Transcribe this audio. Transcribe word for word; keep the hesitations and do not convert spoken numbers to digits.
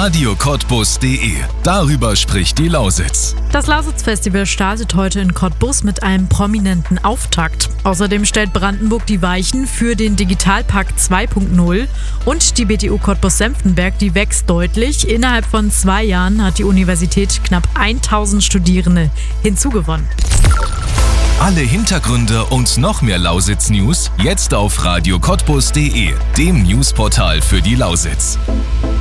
radio cottbus punkt de. Darüber spricht die Lausitz. Das Lausitz-Festival startet heute in Cottbus mit einem prominenten Auftakt. Außerdem stellt Brandenburg die Weichen für den Digitalpakt zwei punkt null und die B T U Cottbus-Senftenberg, die wächst deutlich. Innerhalb von zwei Jahren hat die Universität knapp tausend Studierende hinzugewonnen. Alle Hintergründe und noch mehr Lausitz-News jetzt auf radio cottbus punkt de, dem Newsportal für die Lausitz.